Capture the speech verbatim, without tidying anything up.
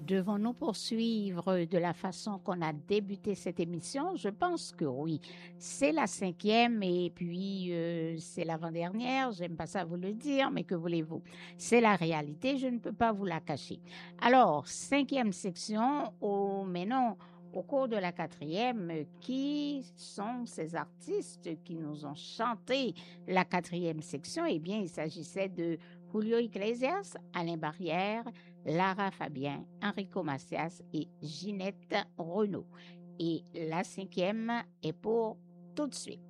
Devons-nous poursuivre de la façon qu'on a débuté cette émission? Je pense que oui. C'est la cinquième et puis euh, c'est l'avant-dernière. J'aime pas ça vous le dire, mais que voulez-vous? C'est la réalité, je ne peux pas vous la cacher. Alors, cinquième section, oh, mais non, au cours de la quatrième, qui sont ces artistes qui nous ont chanté la quatrième section? Eh bien, il s'agissait de Julio Iglesias, Alain Barrière, Lara Fabien, Enrico Macias et Ginette Renault. Et la cinquième est pour tout de suite.